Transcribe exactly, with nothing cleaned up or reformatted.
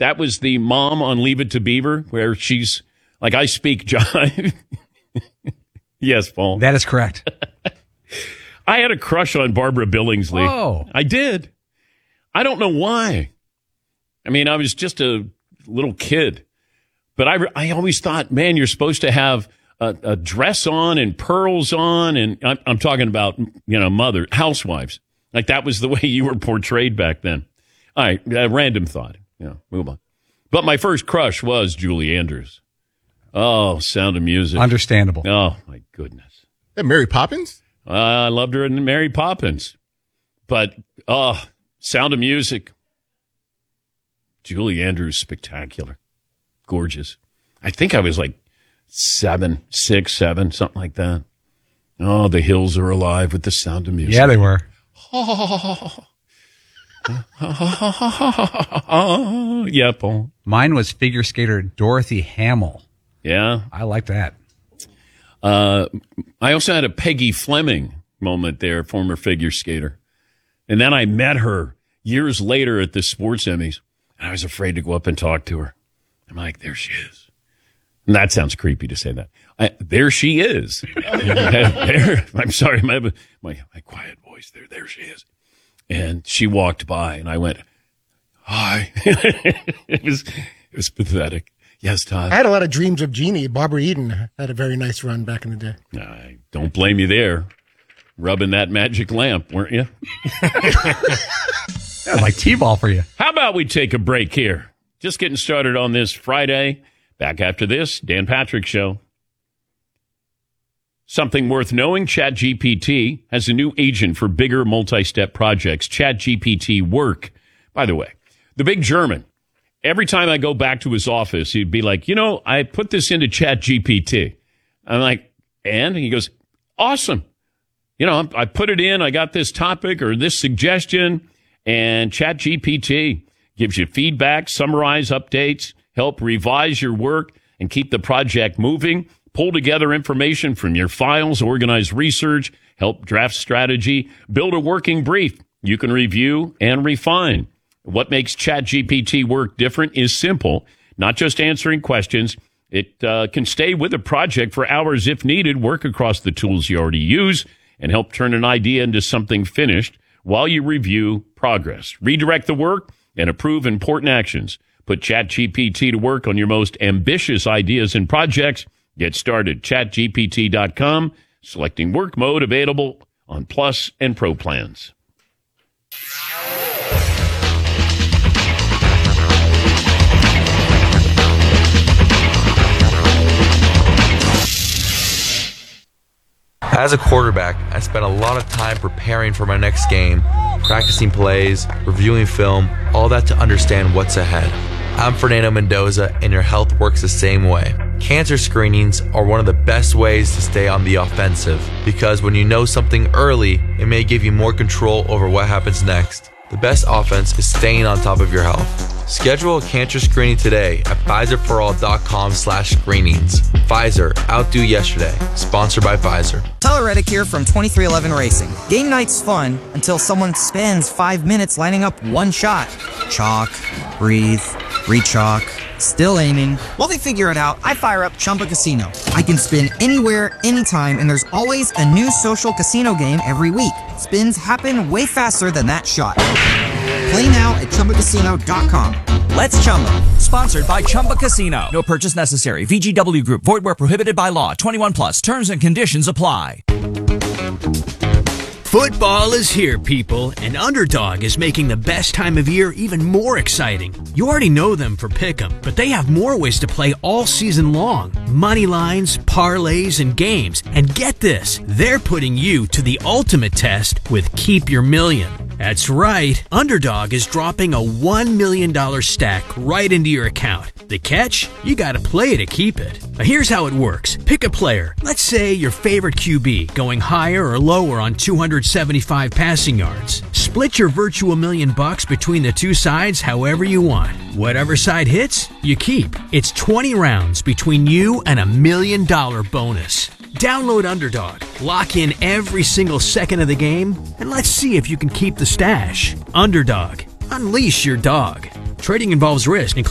That was the mom on Leave It to Beaver, where she's like, I speak jive. Yes, Paul. That is correct. I had a crush on Barbara Billingsley. Oh. I did. I don't know why. I mean, I was just a little kid. But I, I always thought, man, you're supposed to have a, a dress on and pearls on. And I'm, I'm talking about, you know, mother, housewives. Like that was the way you were portrayed back then. All right, a random thought. Yeah, move on. But my first crush was Julie Andrews. Oh, Sound of Music. Understandable. Oh, my goodness. That Mary Poppins? Uh, I loved her in Mary Poppins. But, oh, Sound of Music. Julie Andrews, spectacular. Gorgeous. I think I was like seven, six, seven, something like that. Oh, the hills are alive with the Sound of Music. Yeah, they were. Yeah, Paul. Mine was figure skater Dorothy Hamill. Yeah. I like that. Uh, I also had a Peggy Fleming moment there, former figure skater. And then I met her years later at the Sports Emmys. And I was afraid to go up and talk to her. I'm like, there she is. And that sounds creepy to say that. I, there she is. There, I'm sorry, my, my my quiet voice. There, there she is. And she walked by, and I went, hi. it was it was pathetic. Yes, Todd. I had a lot of dreams of Jeannie. Barbara Eden had a very nice run back in the day. I don't blame you there. Rubbing that magic lamp, weren't you? Yeah, like T-ball for you. How about we take a break here? Just getting started on this Friday. Back after this, Dan Patrick Show. Something worth knowing, ChatGPT has a new agent for bigger multi-step projects, ChatGPT Work. By the way, the big German, every time I go back to his office, he'd be like, you know, I put this into ChatGPT. I'm like, and? He goes, awesome. You know, I put it in, I got this topic or this suggestion, and ChatGPT gives you feedback, summarize updates, help revise your work, and keep the project moving. Pull together information from your files, organize research, help draft strategy, build a working brief you can review and refine. What makes ChatGPT Work different is simple, not just answering questions. It uh, can stay with a project for hours if needed, work across the tools you already use, and help turn an idea into something finished while you review progress. Redirect the work and approve important actions. Put ChatGPT to work on your most ambitious ideas and projects. Get started. chat G P T dot com. Selecting work mode available on Plus and Pro plans. As a quarterback, I spent a lot of time preparing for my next game, practicing plays, reviewing film, all that to understand what's ahead. I'm Fernando Mendoza, and your health works the same way. Cancer screenings are one of the best ways to stay on the offensive, because when you know something early, it may give you more control over what happens next. The best offense is staying on top of your health. Schedule a cancer screening today at Pfizer for all dot com slash screenings. Pfizer, outdo yesterday. Sponsored by Pfizer. Tyler Reddick here from twenty-three eleven Racing. Game night's fun until someone spends five minutes lining up one shot. Chalk, breathe, re-chalk, still aiming. While they figure it out, I fire up Chumba Casino. I can spin anywhere, anytime, and there's always a new social casino game every week. Spins happen way faster than that shot. Play now at Chumba Casino dot com. Let's Chumba. Sponsored by Chumba Casino. No purchase necessary. V G W Group. Void where prohibited by law. twenty-one plus. Terms and conditions apply. Football is here, people, and Underdog is making the best time of year even more exciting. You already know them for Pick'em, but they have more ways to play all season long. Money lines, parlays, and games. And get this, they're putting you to the ultimate test with Keep Your Million. That's right, Underdog is dropping a one million dollars stack right into your account. The catch? You gotta play to keep it. Now here's how it works. Pick a player. Let's say your favorite Q B, going higher or lower on two hundred seventy-five passing yards. Split your virtual million bucks between the two sides however you want. Whatever side hits, you keep. It's twenty rounds between you and a million dollar bonus. Download Underdog, lock in every single second of the game, and let's see if you can keep the stash. Underdog, unleash your dog. Trading involves risk, including